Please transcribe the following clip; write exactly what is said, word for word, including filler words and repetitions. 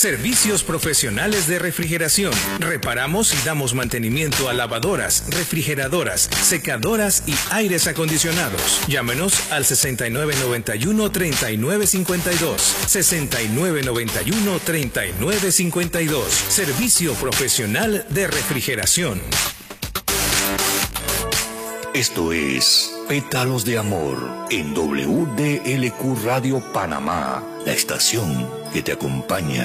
Servicios profesionales de refrigeración. Reparamos y damos mantenimiento a lavadoras, refrigeradoras, secadoras y aires acondicionados. Llámenos al sesenta y nueve noventa y uno, treinta y nueve cincuenta y dos. sesenta y nueve noventa y uno, treinta y nueve cincuenta y dos. Servicio profesional de refrigeración. Esto es Pétalos de Amor en W D L Q Radio Panamá, la estación que te acompaña.